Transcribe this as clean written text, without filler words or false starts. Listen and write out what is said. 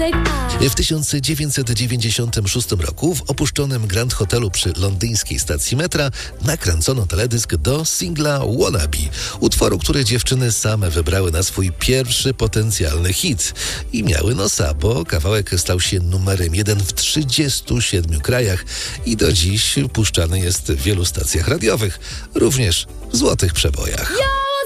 W 1996 roku w opuszczonym Grand Hotelu przy londyńskiej stacji metra nakręcono teledysk do singla Wannabe, utworu, który dziewczyny same wybrały na swój pierwszy potencjalny hit. I miały nosa, bo kawałek stał się numerem 1 w 37 krajach i do dziś puszczany jest w wielu stacjach radiowych, również w złotych przebojach.